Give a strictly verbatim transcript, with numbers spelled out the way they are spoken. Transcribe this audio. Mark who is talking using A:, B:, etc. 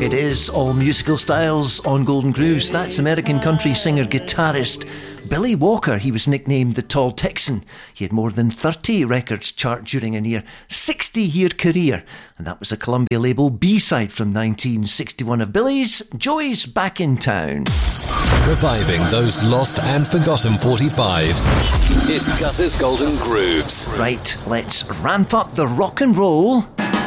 A: It is all musical styles on Golden Grooves. That's American country singer-guitarist Billy Walker. He was nicknamed the Tall Texan. He had more than thirty records chart during a near sixty-year career, and that was a Columbia label B-side from nineteen sixty-one of Billy's Joey's Back in Town.
B: Reviving those lost and forgotten forty-fives. It's Gus's Golden Grooves.
A: Right, let's ramp up the rock and roll.